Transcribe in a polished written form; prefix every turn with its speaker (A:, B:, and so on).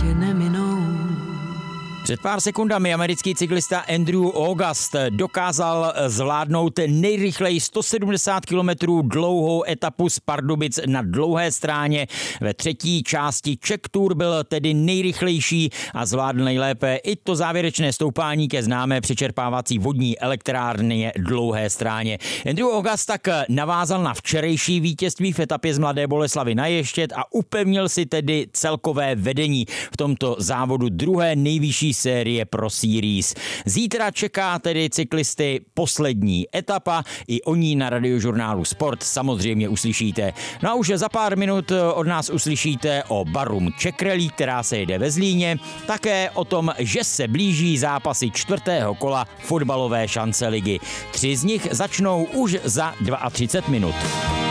A: tě neminou.
B: Před pár sekundami americký cyklista Andrew August dokázal zvládnout nejrychleji 170 km dlouhou etapu z Pardubic na Dlouhé Stráně. Ve třetí části Czech Tour byl tedy nejrychlejší a zvládl nejlépe i to závěrečné stoupání ke známé přečerpávací vodní elektrárně Dlouhé Stráně. Andrew August tak navázal na včerejší vítězství v etapě z Mladé Boleslavi na Ještěd a upevnil si tedy celkové vedení v tomto závodu druhé nejvyšší série Pro Series. Zítra čeká tedy cyklisty poslední etapa, i o ní na Radiožurnálu Sport samozřejmě uslyšíte. No a už za pár minut od nás uslyšíte o Barum Czech Rally, která se jede ve Zlíně, také o tom, že se blíží zápasy čtvrtého kola fotbalové šance ligy. 3 z nich začnou už za 32 minut.